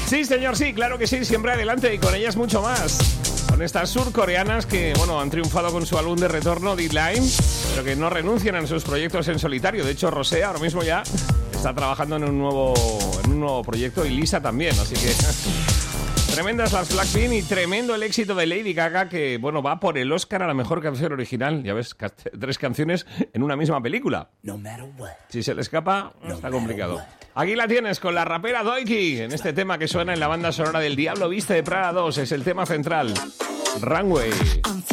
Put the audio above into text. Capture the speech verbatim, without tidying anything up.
Sí, señor, sí, claro que sí, siempre adelante y con ellas mucho más. Con estas surcoreanas que, bueno, han triunfado con su álbum de retorno, Deadline, pero que no renuncian a sus proyectos en solitario. De hecho, Rosé ahora mismo ya está trabajando en un nuevo, en un nuevo proyecto y Lisa también, así que... Tremendas las Blackpink y tremendo el éxito de Lady Gaga, que, bueno, va por el Oscar a la mejor canción original. Ya ves, tres canciones en una misma película. No matter what. Si se le escapa, No está matter complicado. what. Aquí la tienes con la rapera Doiki, en este tema que suena en la banda sonora del Diablo Viste de Prada dos. Es el tema central. Runway.